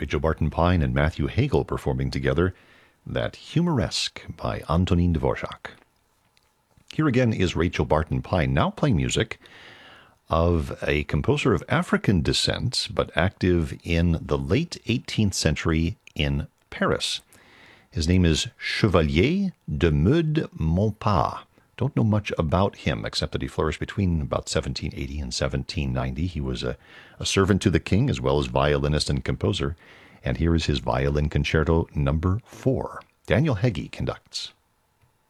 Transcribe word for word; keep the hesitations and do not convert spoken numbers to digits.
Rachel Barton Pine and Matthew Hagel performing together that Humoresque by Antonin Dvorak. Here again is Rachel Barton Pine, now playing music of a composer of African descent, but active in the late eighteenth century in Paris. His name is Chevalier de Meude Montpas. Don't know much about him, except that he flourished between about seventeen eighty and seventeen ninety. He was a, a servant to the king, as well as violinist and composer. And here is his Violin Concerto number four. Daniel Heggie conducts.